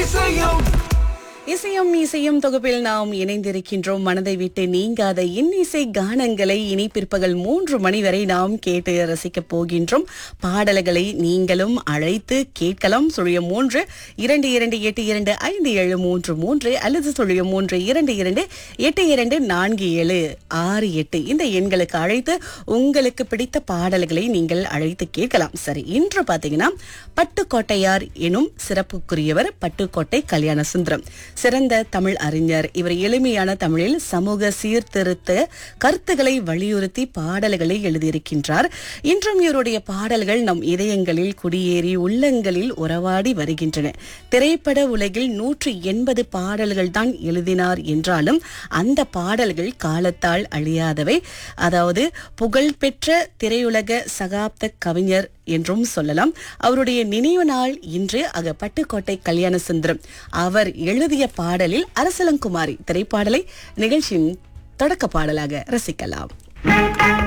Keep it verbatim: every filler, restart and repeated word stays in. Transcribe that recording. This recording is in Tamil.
இசையும் இசையும் இசையும் தொகுப்பில் நாம் இணைந்திருக்கின்றோம். மனதை விட்டு நீங்காத இன்னிசை கானங்களை இனி பிற்பகல் மூன்று மணி வரை நாம் கேட்டு ரசிக்கப் போகின்றோம். பாடல்களை நீங்களும் அழைத்து கேட்கலாம். சுழியம் மூன்று இரண்டு இரண்டு எட்டு இரண்டு ஐந்து ஏழு மூன்று மூன்று அல்லது சுழியம் மூன்று இரண்டு இரண்டு எட்டு இரண்டு நான்கு ஏழு ஆறு எட்டு இந்த எண்களுக்கு அழைத்து உங்களுக்கு பிடித்த பாடல்களை நீங்கள் அழைத்து கேட்கலாம். சரி, இன்று பாத்தீங்கன்னா பட்டுக்கோட்டையார் எனும் சிறப்புக்குரியவர் பட்டுக்கோட்டை கல்யாண சுந்தரம். சிறந்த தமிழ் அறிஞர். இவர் எளிமையான தமிழில் சமூக சீர்திருத்த கருத்துக்களை வலியுறுத்தி பாடல்களை எழுதியிருக்கின்றார். இன்றும் இவருடைய பாடல்கள் நம் இதயங்களில் குடியேறி உள்ளங்களில் உறவாடி வருகின்றன. திரைப்பட உலகில் நூற்றி எண்பது பாடல்கள் தான் எழுதினார் என்றாலும் அந்த பாடல்கள் காலத்தால் அழியாதவை. அதாவது புகழ்பெற்ற திரையுலக சகாப்த கவிஞர் என்றும் சொல்லலாம். அவருடைய நினைவு நாள் இன்று. அக பட்டுக்கோட்டை கல்யாண சுந்தரம் அவர் எழுதிய பாடலில் அரசலங்குமாரி திரைப்பாடலை நிகழ்ச்சியின் தொடக்க பாடலாக ரசிக்கலாம்.